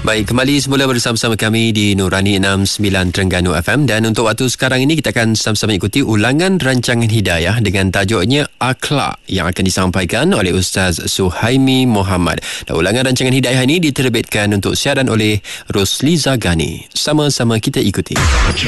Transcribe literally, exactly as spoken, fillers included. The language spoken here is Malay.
Baik, kembali semula bersama-sama kami di Nurani enam sembilan Terengganu F M, dan untuk waktu sekarang ini kita akan sama-sama ikuti ulangan rancangan Hidayah dengan tajuknya Akhlak yang akan disampaikan oleh Ustaz Suhaimi Muhammad. Dan ulangan rancangan Hidayah ini diterbitkan untuk siaran oleh Rosliza Ghani. Sama-sama kita ikuti.